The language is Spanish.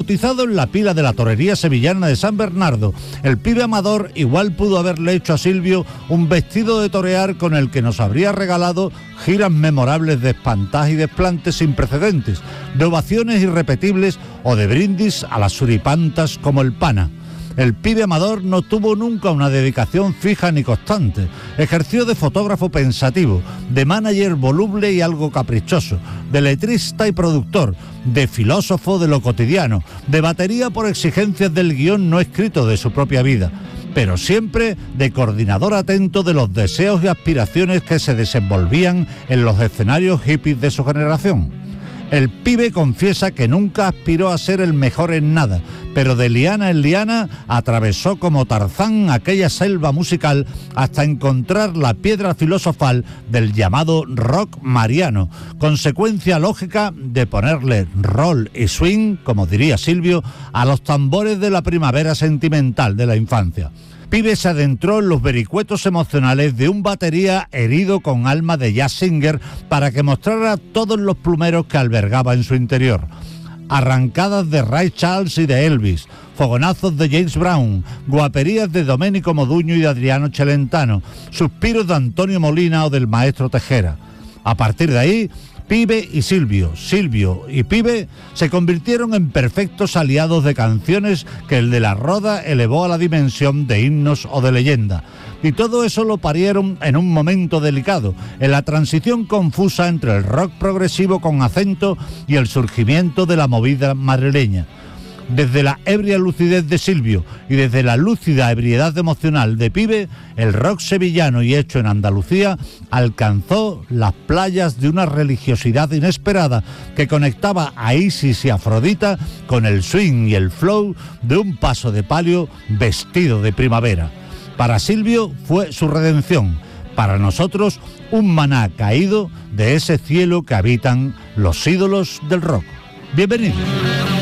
Bautizado en la pila de la torería sevillana de San Bernardo, el pibe Amador igual pudo haberle hecho a Silvio un vestido de torear con el que nos habría regalado giras memorables de espantaje y desplantes sin precedentes, de ovaciones irrepetibles o de brindis a las suripantas como el Pana. El pibe Amador no tuvo nunca una dedicación fija ni constante. Ejerció de fotógrafo pensativo, de manager voluble y algo caprichoso, de letrista y productor, de filósofo de lo cotidiano, de batería por exigencias del guión no escrito de su propia vida, pero siempre de coordinador atento de los deseos y aspiraciones que se desenvolvían en los escenarios hippies de su generación. El pibe confiesa que nunca aspiró a ser el mejor en nada, pero de liana en liana atravesó como Tarzán aquella selva musical hasta encontrar la piedra filosofal del llamado rock mariano, consecuencia lógica de ponerle roll y swing, como diría Silvio, a los tambores de la primavera sentimental de la infancia. Pibe se adentró en los vericuetos emocionales de un batería herido con alma de jazz singer para que mostrara todos los plumeros que albergaba en su interior. Arrancadas de Ray Charles y de Elvis, fogonazos de James Brown, guaperías de Domenico Modugno y de Adriano Celentano, suspiros de Antonio Molina o del maestro Tejera. A partir de ahí, Pibe y Silvio, Silvio y Pibe se convirtieron en perfectos aliados de canciones que el de la Roda elevó a la dimensión de himnos o de leyenda. Y todo eso lo parieron en un momento delicado, en la transición confusa entre el rock progresivo con acento y el surgimiento de la movida madrileña. Desde la ebria lucidez de Silvio y desde la lúcida ebriedad emocional de Pibe, el rock sevillano y hecho en Andalucía alcanzó las playas de una religiosidad inesperada que conectaba a Isis y Afrodita con el swing y el flow de un paso de palio vestido de primavera. Para Silvio fue su redención, para nosotros un maná caído de ese cielo que habitan los ídolos del rock. Bienvenidos.